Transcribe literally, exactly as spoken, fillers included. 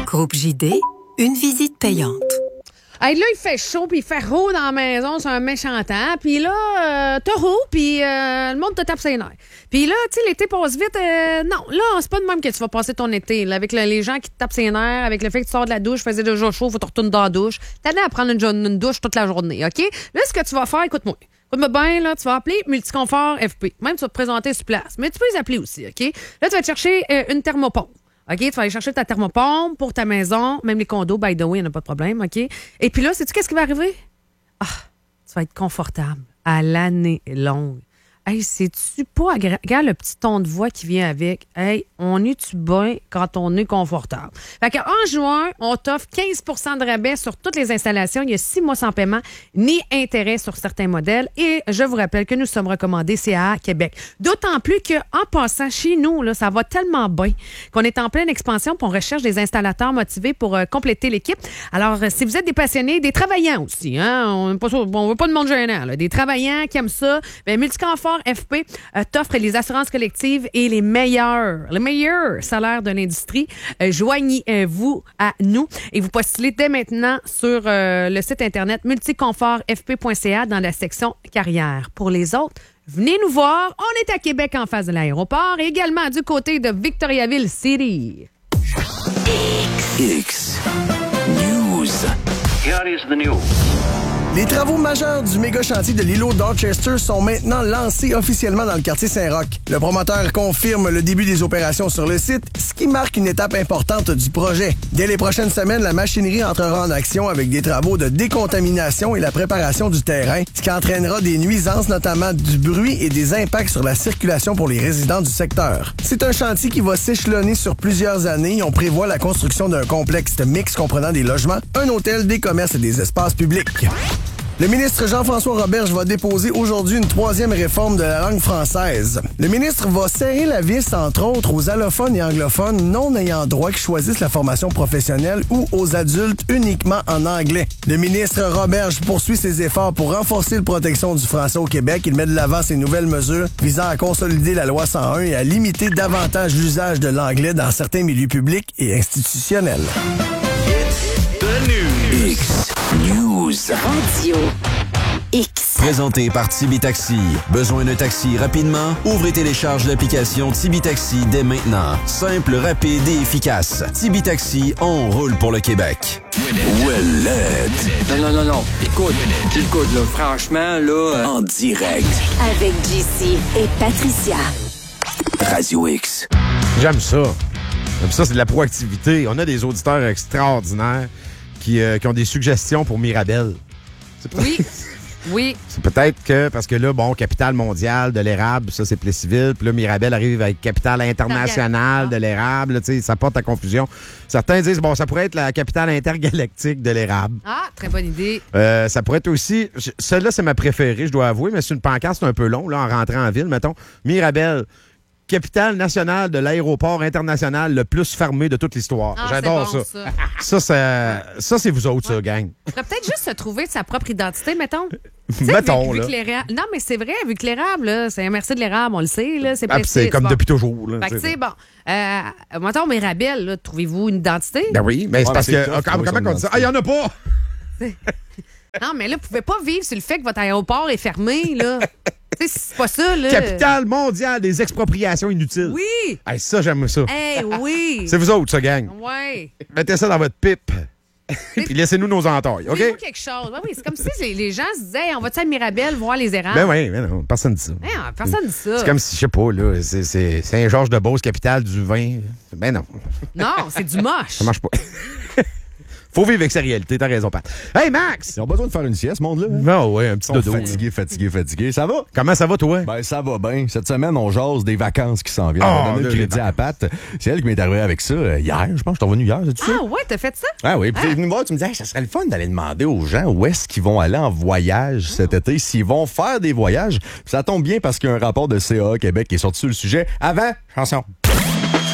Groupe J D, une visite payante. Hey, là, il fait chaud, puis il fait roux dans la maison, c'est un méchant temps. Puis là, euh, t'as roux, puis euh, le monde te tape ses nerfs. Puis là, tu sais, l'été passe vite. Euh, non, là, c'est pas de même que tu vas passer ton été. Là, avec le, les gens qui te tapent ses nerfs, avec le fait que tu sors de la douche, faisait déjà chaud, faut que tu retournes dans la douche. T'as à prendre une, une douche toute la journée, OK? Là, ce que tu vas faire, écoute-moi. Écoute-moi bien, là, tu vas appeler Multiconfort F P. Même, tu vas te présenter sur place. Mais tu peux les appeler aussi, OK? Là, tu vas te chercher euh, une thermopompe. OK, tu vas aller chercher ta thermopompe pour ta maison, même les condos, by the way, il n'y en a pas de problème, OK? Et puis là, sais-tu qu'est-ce qui va arriver? Ah, tu vas être confortable à l'année longue. Hey, c'est-tu pas agréable? Regarde le petit ton de voix qui vient avec. Hey, on est-tu bien quand on est confortable? Fait qu'en juin, on t'offre quinze pour cent de rabais sur toutes les installations. Il y a six mois sans paiement, ni intérêt sur certains modèles. Et je vous rappelle que nous sommes recommandés C A A Québec. D'autant plus qu'en passant chez nous, là, ça va tellement bien qu'on est en pleine expansion puis on recherche des installateurs motivés pour euh, compléter l'équipe. Alors, euh, si vous êtes des passionnés, des travaillants aussi, hein, on ne veut pas de monde gênant, là, des travaillants qui aiment ça, bien, Multiconfort F P euh, t'offre les assurances collectives et les meilleurs, les meilleurs salaires de l'industrie. Euh, joignez-vous à nous et vous postulez dès maintenant sur euh, le site internet multiconfort f p point c a dans la section carrière. Pour les autres, venez nous voir. On est à Québec en face de l'aéroport et également du côté de Victoriaville City. X News. Here is the news. Les travaux majeurs du méga chantier de l'îlot Dorchester sont maintenant lancés officiellement dans le quartier Saint-Roch. Le promoteur confirme le début des opérations sur le site, ce qui marque une étape importante du projet. Dès les prochaines semaines, la machinerie entrera en action avec des travaux de décontamination et la préparation du terrain, ce qui entraînera des nuisances, notamment du bruit et des impacts sur la circulation pour les résidents du secteur. C'est un chantier qui va s'échelonner sur plusieurs années. On prévoit la construction d'un complexe mix comprenant des logements, un hôtel, des commerces et des espaces publics. Le ministre Jean-François Roberge va déposer aujourd'hui une troisième réforme de la langue française. Le ministre va serrer la vis, entre autres, aux allophones et anglophones non ayant droit qui choisissent la formation professionnelle ou aux adultes uniquement en anglais. Le ministre Roberge poursuit ses efforts pour renforcer la protection du français au Québec. Il met de l'avant ses nouvelles mesures visant à consolider la loi cent un et à limiter davantage l'usage de l'anglais dans certains milieux publics et institutionnels. X News. Radio X. Présenté par Tibi Taxi. Besoin d'un taxi rapidement? Ouvrez et télécharge l'application Tibi Taxi dès maintenant. Simple, rapide et efficace. Tibi Taxi, on roule pour le Québec. Ouellette. Non, non, non, non. Écoute, écoute, là, franchement, là... Euh... En direct. Avec J C et Patricia. Radio X. J'aime ça. J'aime ça, c'est de la proactivité. On a des auditeurs extraordinaires qui, euh, qui ont des suggestions pour Mirabelle. C'est Oui. Oui. C'est peut-être que, parce que là, bon, capitale mondiale de l'érable, ça, c'est Plessisville. Puis là, Mirabelle arrive avec capitale internationale de l'érable. Tu sais, ça porte à confusion. Certains disent, bon, ça pourrait être la capitale intergalactique de l'érable. Ah, très bonne idée. Euh, ça pourrait être aussi... Celle-là, c'est ma préférée, je dois avouer, mais c'est une pancarte, c'est un peu long, là, en rentrant en ville, mettons. Mirabelle. Capitale nationale de l'aéroport international le plus fermé de toute l'histoire. Ah, J'adore c'est bon, ça. ça. Ça, ça, ça, c'est vous autres, ça, gang. Il faudrait peut-être juste se trouver sa propre identité, mettons. Tu sais, Mettons, vu, vu là. que l'érable- non, mais c'est vrai, vu que l'érable, là, c'est un merci de l'érable, on le sait, là, c'est Ah, puis Plessis, c'est comme bon. depuis toujours. Là, Fait que, tu tu sais. sais, bon, euh, mettons, Mirabelle, là, trouvez-vous une identité? Ben oui, mais c'est Ouais, parce mais c'est que... tough, Comment, oui, comment son on dit ça? Ah, il n'y en a pas! Non, mais là, vous pouvez pas vivre sur le fait que votre aéroport est fermé, là. Tu sais, c'est pas ça, là. Capitale mondiale des expropriations inutiles. Oui! Hey, ça, j'aime ça. Eh oui! C'est vous autres, ça, gang. Ouais. Mettez ça dans votre pipe. Puis laissez-nous nos entailles, OK? Trouvez-vous quelque chose. Ouais, oui, c'est comme si les, les gens se disaient, hey, on va-tu à Mirabelle voir les érables? Ben oui, mais non, personne dit ça. Hey, personne dit ça. C'est comme si, je sais pas, là, c'est, c'est Saint-Georges de Beauce, capitale du vin. Ben non, Non, c'est du moche. ça marche pas. Faut vivre avec sa réalité, t'as raison, Pat. Hey, Max! Ils ont besoin de faire une sieste, ce monde-là. Hein? Ah ouais, un petit Ils sont dodo. fatigués, fatigués, fatigués. Ça va? Comment ça va, toi? Ben, ça va bien. Cette semaine, on jase des vacances qui s'en viennent. Oh, on va donner là, le crédit les à Pat. C'est elle qui m'est arrivée avec ça euh, hier. Je pense que je suis revenu hier, c'est ça? Ah ouais, t'as fait ça? Ah oui, puis t'es venu me voir, tu me dis, hey, ça serait le fun d'aller demander aux gens où est-ce qu'ils vont aller en voyage cet été, s'ils vont faire des voyages. Puis ça tombe bien parce qu'il y a un rapport de C A A Québec qui est sorti sur le sujet avant chanson.